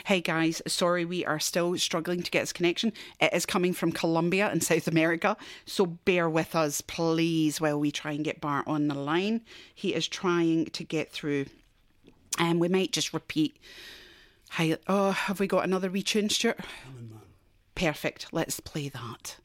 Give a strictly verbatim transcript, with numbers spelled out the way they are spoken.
Hey guys, sorry we are still struggling to get his connection. It is coming from Colombia in South America, so bear with us, please, while we try and get Bart on the line. He is trying to get through, and we might just repeat. Hi, oh, have we got another wee tune, Stuart? Perfect, let's play that.